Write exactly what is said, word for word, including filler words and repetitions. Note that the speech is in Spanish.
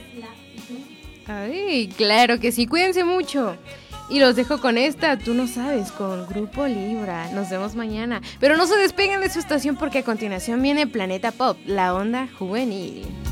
Ay, claro que sí, cuídense mucho. Y los dejo con esta, tú no sabes, con Grupo Libra. Nos vemos mañana. Pero no se despeguen de su estación porque a continuación viene Planeta Pop, la onda juvenil.